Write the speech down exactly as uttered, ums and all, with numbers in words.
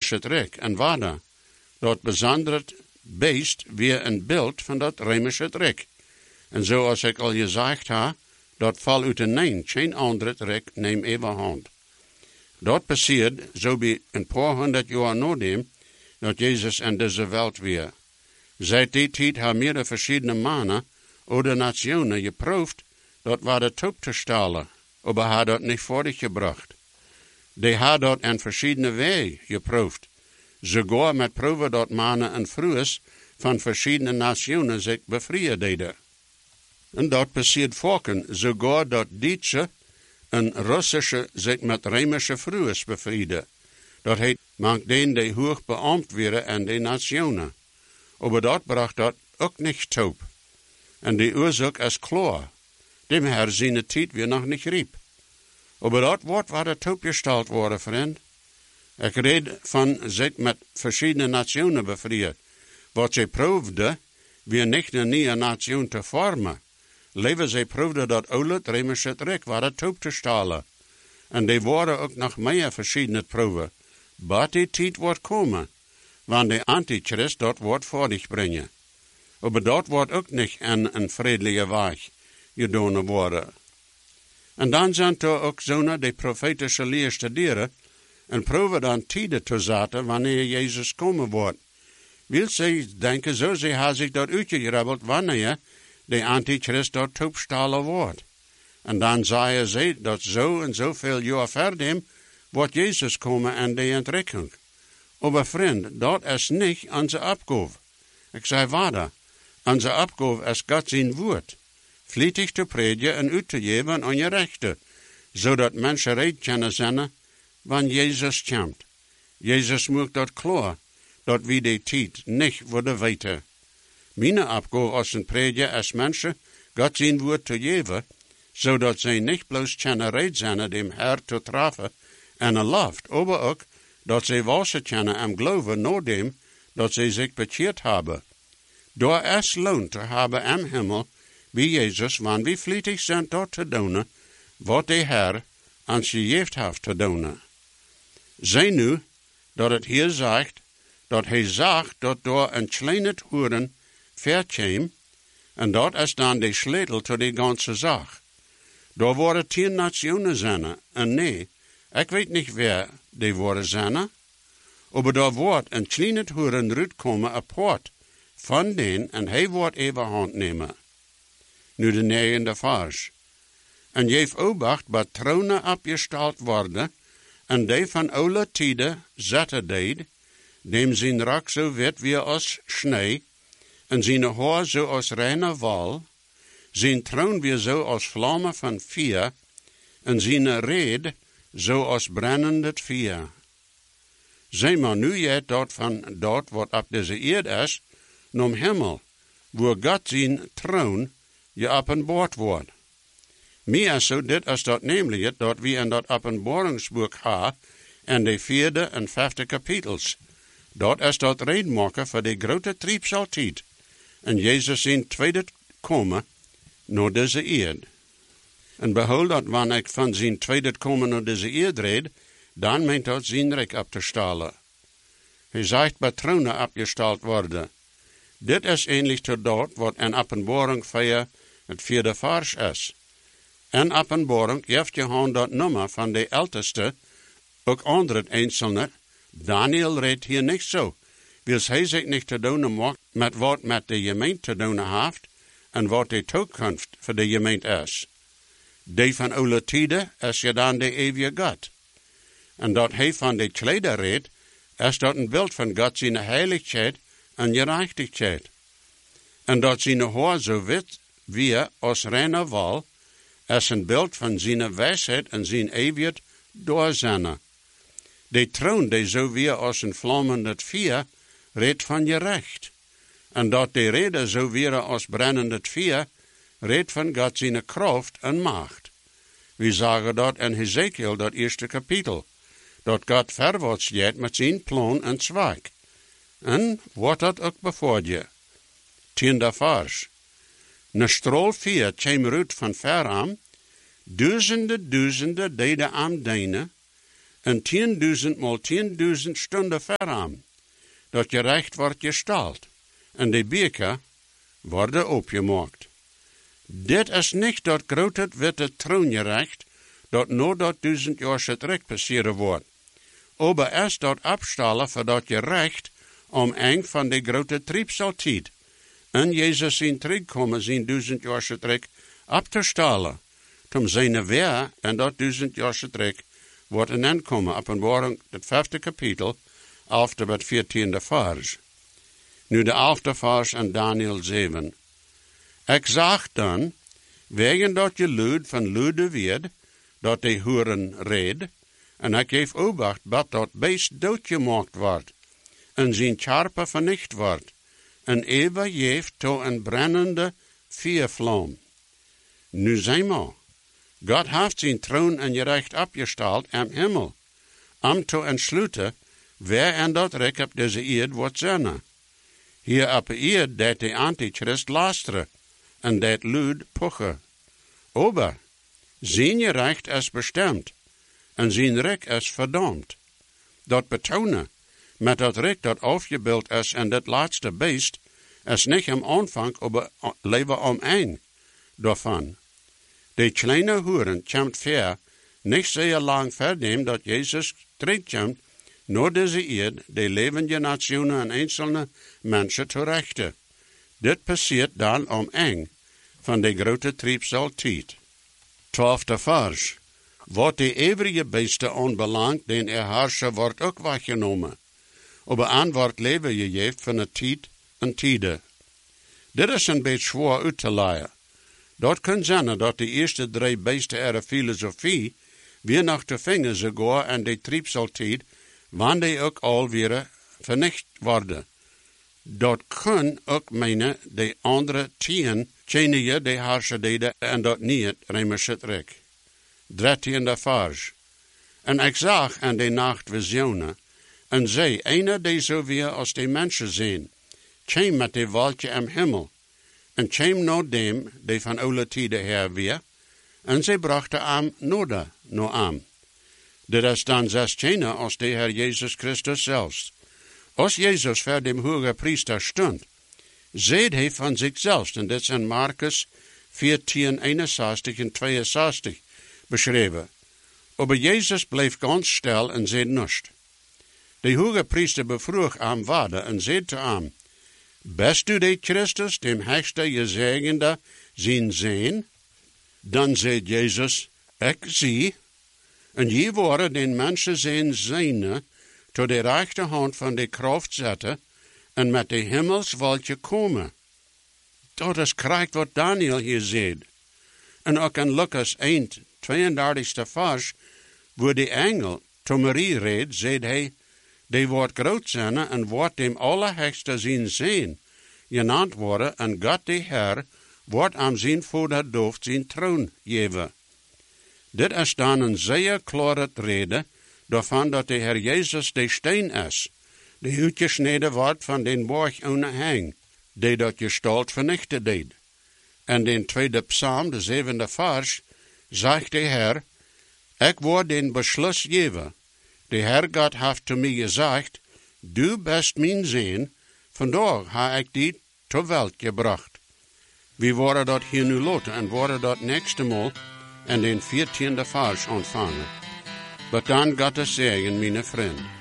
Römische Rijk en waarde. Dat bezanderd beest weer een beeld van dat Römische Rijk. En zoals ik al gezegd heb, dat valt uit de neem, geen andere Rijk neem overhand. Dat passiert zo bij een paar honderd jaar nadem dat Jezus in deze wereld weer. Seit die tijd hebben meerdere verschillende mannen oder nationen geproefd dat waar de top te stalen, aber hij dat niet voortgebracht. Die hebben dat in verschillende wegen geproefd. Sogar met proeven dat mannen en vrouwen van verschillende nationen zich bevrijden deden. En dat passiert volken, sogar dat Duitse en Russische zich met Römische vrouwen bevrijden. Dat heet, mank denen die hoog beambt werden in de nationen. Aber dat bracht dat ook niet top. En die oorzaak is klaar. Dem Herr zijn tijd weer nog niet riep. Aber dat wordt waar de top gesteld worden, vriend. Ik red van zich met verschillende nationen bevrijden. Wat zij proefde, weer niet een nieuwe nation te vormen. Leven zij proefde dat oude Römische Rijk waar de top te stalen. En die worden ook nog meer verschillende proeven. Maar die tijd wordt komen, wanneer de Antichrist dat wordt voor zich brengen. Maar dat wordt ook niet in een vredelijke weg gedaan worden. En dan zijn er ook zo'n die profetische leer studeren en proeven dan tijden te zetten wanneer Jezus komen wordt. Wil zij denken, zo ze hebben zich dat uitgegrabbeld wanneer de Antichrist dat opstalen wordt. En dan zeggen ze dat zo en zoveel jaar verder wordt Jezus komen en de entrekking. Maar vriend, dat is niet onze opgave. Ik zei waarde, onze opgave is God zijn woord. Vlietig te predigen en uit te geven aan je rechten, zodat mensen recht kunnen zijn, wanneer Jezus komt. Jezus maakt dat klaar, dat we die tijd niet worden weten. Mijn opgave als een prediger is mensen God zijn woord te geven, zodat zij niet bloos kunnen recht zijn dem Herr te treffen en een loft, maar ook dat zij wassen kunnen en geloven nadem dat zij zich bekeerd hebben. Door is loon te hebben in hemel bij Jezus, wanneer we vlietig zijn dat te doen, wat de Heer ons gegeven heeft te doen. Zij nu dat het hier zegt, dat hij zag dat door een kleine hoeren verkwam, en dat is dan de sleutel tot die ganze zaak. Daar worden tien nationen zijn, en nee, ik weet niet wer die worden zijn, maar daar wordt een kleine hoeren uitkomen apart van den, en hij wordt overhand nemen. Nu de negende vers. En je heeft obacht bij tronen opgesteld worden, en die van oude tijden zetten deed, dem zijn rak zo wit wie als snee, en zijn haar zo als reine wal, zijn troon weer zo als vlammen van vuur, en zijn red zo als brandende vuur. Zeg maar nu je dat van dat wat op deze aarde is, naar hemel, waar God zijn troon je openbaard wordt. Meer is zo dit als dat namelijk dat we in dat openbaringsboek hebben, in de vierde en vijfde kapitels. Dat is dat redenmaken voor de grote triebsaltijd. En Jezus zijn tweede komen naar deze aarde. En behoud dat wanneer ik van zijn tweede komen naar deze aarde red, dan meent dat zijn rijk op te stalen. Hij zegt bij tronen opgesteld worden. Dit is ähnlich tot dat wat in Openbaring vier het vierde vers is. In Openbaring heeft je hand dat nummer van de älteste, ook andere einzelne. Daniel redt hier niet zo. Wil hij zich niet te doen maakt met wat met de gemeente te doen heeft en wat de toekomst voor de gemeente is. Die van oude tijden is je dan de eeuwige God. En dat hij van de tweede redt, is dat een beeld van God zijn heiligheid en gerechtigheid. En dat zijn haar zo wit wie als reine wal, is een beeld van zijn wijsheid en zijn eeuwigheid doorzenne. De troon die zo weer als een vlammende vuur redt van je recht. En dat de rede zo weer als brandende vuur redt van God zijn kracht en macht. We zagen dat in Hezekiel, dat eerste kapitel, dat God verwaarts gaat met zijn plan en zwak. En wordt dat ook bevoor je. Tiende vers. Een straal vuur kwam uit van ver aan, duizenden, duizenden deden aan dienen, en tienduizend mal tienduizend stunden veraan, dat je recht wordt gestald, en de beker worden opgemaakt. Dit is niet dat grote witte troongerecht, dat no dat duizend jaar het recht passeren wordt. Aber erst dat abstallen voor dat je recht om eng van de grote triebsaltijd. En Jezus zijn terugkomen zijn duizend jaar het recht ab te stallen. Tom zijn weer en dat duizend jaar het recht wordt een aankomen. Openbaring het vijfde kapitel, elfde tot veertiende vers. Nu de elfde vers en Daniel zeven. Ik zag dan, wegen dat je luid van luide werd, dat de hoeren reed, en ik geef obacht dat dat beest doodgemaakt wordt, en zijn charpe vernicht wordt, en eeuwig geeft to een brennende vuurvlam. Nu zijn we, God heeft zijn troon en je recht opgesteld am hemel, om te ontsluiten, wer en dat rek op deze eerd wordt zijn. Hier op de eerd dat de antichrist lasteren, en dat luid pochen. Aber, zijn je recht is bestemd, en zijn rek is verdampt. Dat betonen, met dat rek dat afgebeeld is en dat laatste beest, is niet am aanvang, aber leven om een daarvan. De kleine hoeren komt ver, niet zeer lang verdem dat Jezus terugkomt, naar deze eerd, de levende nationen en einzelne mensen te rechten. Dit passiert dan om een van de grote triebsaltijd. Twaalfde vers. Wat de eeuwige beesten aanbelangt, den er heerser wordt ook weggenomen. Aber aan wordt leven je geeft van een tijd en tijden. Dit is een beetje zwaar uit te leiden. Dat kan zijn dat de eerste drie beesten er filosofie weer nog te vingen sogar en de triebsaltijd, wanneer die ook alweer vernicht worden. Dat kan ook menen de andere tien tjenige de heerser deden en dat niet remers het rek. Dertiende vers. En ik zag aan de nacht visionen, en zij, ene die zo weer als de mensen zijn, kwam met de wolkje am hemel, en kwam naar dem, die van oude tijden her weer, en zij brachten am noorden, naar am. Dit is dan zes tjenen als de Heer Jezus Christus zelfs. Als Jezus voor dem hoge priester stond, zeed hij van zichzelf, en dit zijn Marcus veertien, eenenzestig en tweeënzestig beschreven. Aber Jezus bleef ganz stil en zei niets. De hoge priester bevroeg aan waarde en zei te hem, best u de Christus, dem hechte gezegende, zijn zijn? Dan zei Jezus, ik zie, en je worden den mensen zijn zijne, tot de rechterhand van de kracht zetten, en met de hemelswolkje komen. Dat is krijgt wat Daniel hier zegt. En ook in Lucas één, tweeëndertigste vers, waar de engel tot Marie reed, zei hij, die wordt groot zijn en wordt dem allerhechtste zijn zijn, genaamd worden, en God de Heer wordt aan zijn voeder dooft zijn troon geven. Dit is dan een zeer klare reden, daarvan dat de Heer Jezus de steen is, die uitgesneden wordt van den borg ohne hang, die dat gestalt vernichten deed. En in tweede psalm, de zevende vers, zegt de Heer, ik word den beschluss geven. De Heer God heeft te mij gezegd, du best mijn zin, vandaar ha ik die ter welt gebracht. We worden dat hier nu loten en worden dat nächste Mal en den veertiende vers ontvangen. Maar dan Gottes zegen, mijn vriend.